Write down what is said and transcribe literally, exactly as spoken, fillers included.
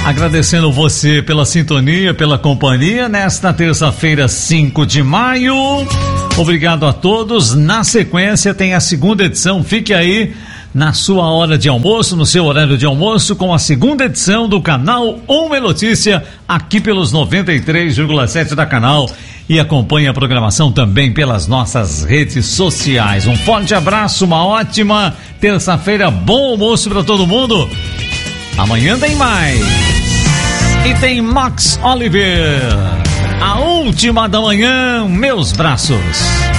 Agradecendo você pela sintonia, pela companhia nesta terça-feira, cinco de maio. Obrigado a todos. Na sequência tem a segunda edição. Fique aí na sua hora de almoço, no seu horário de almoço, com a segunda edição do canal Uma Notícia, aqui pelos noventa e três vírgula sete da Canal. E acompanhe a programação também pelas nossas redes sociais. Um forte abraço, uma ótima terça-feira, bom almoço para todo mundo. Amanhã tem mais. E tem Max Oliver. A última da manhã, meus braços.